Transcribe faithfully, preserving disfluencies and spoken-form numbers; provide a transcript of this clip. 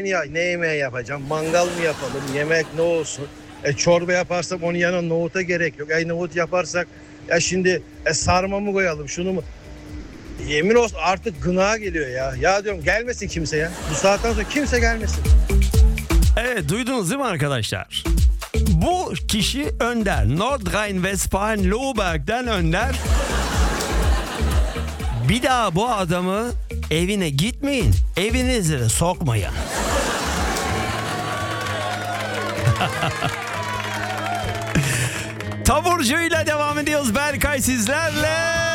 Ya ne yemeği yapacağım? Mangal mı yapalım? Yemek ne olsun? E çorba yaparsam onun yanına nohuta gerek yok. E nohut yaparsak ya şimdi e, sarma mı koyalım? Şunu mu? Yemin olsun artık gına geliyor ya. Ya diyorum gelmesin kimse ya. Bu saatten sonra kimse gelmesin. Evet, duydunuz değil mi arkadaşlar? Bu kişi Önder. Nordrhein-Westfalen-Lohberg'den Önder. Bir daha bu adamı evine gitmeyin. Evinize de sokmayın. Taburcuyla devam ediyoruz Berkay sizlerle.